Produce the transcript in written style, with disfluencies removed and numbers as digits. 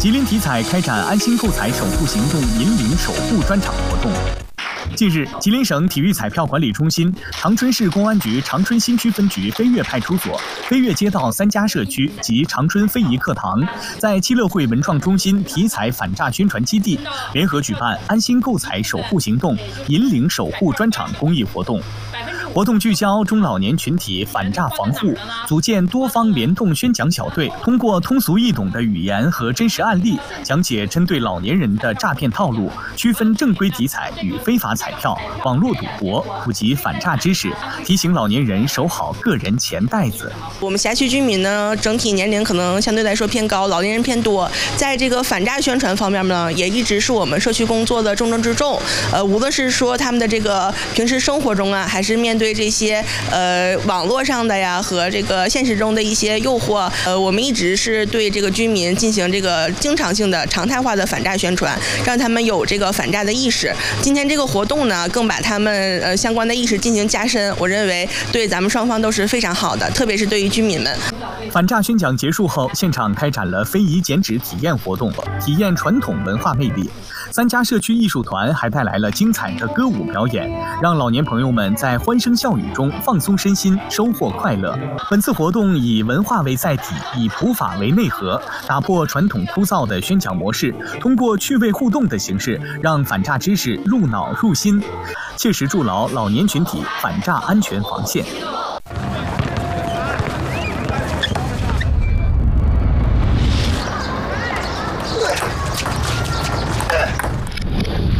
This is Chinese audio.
吉林体彩开展安心购彩守护行动引领守护专场活动。近日，吉林省体育彩票管理中心、长春市公安局长春新区分局飞跃派出所、飞跃街道3家社区及长春非遗课堂，在七乐汇文创中心体彩反诈宣传基地联合举办安心购彩守护行动引领守护专场公益活动。活动聚焦中老年群体反诈防护，组建多方联动宣讲小队，通过通俗易懂的语言和真实案例，讲解针对老年人的诈骗套路，区分正规体彩与非法彩票、网络赌博，普及反诈知识，提醒老年人守好个人钱袋子。 我们辖区居民呢，整体年龄可能相对来说偏高，老年人偏多，在这个反诈宣传方面呢，也一直是我们社区工作的重中之重。无论是说他们的这个平时生活中啊，还是面对这些网络上的呀和这个现实中的一些诱惑，我们一直是对这个居民进行这个经常性的常态化的反诈宣传，让他们有这个反诈的意识。今天这个活动呢，更把他们相关的意识进行加深，我认为对咱们双方都是非常好的，特别是对于居民们。 反诈宣讲结束后，现场开展了非遗剪纸体验活动，体验传统文化魅力。3家社区艺术团还带来了精彩的歌舞表演，让老年朋友们在欢声笑语中放松身心，收获快乐。本次活动以文化为载体，以普法为内核，打破传统枯燥的宣讲模式，通过趣味互动的形式，让反诈知识入脑入心，切实筑牢老年群体反诈安全防线。